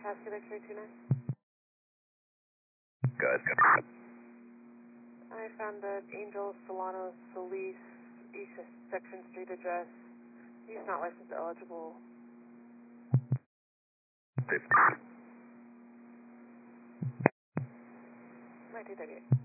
Pascal X-ray 29. Good. I found the Angel Solano Solis East Section Street address. He's not license eligible. 50. My 238.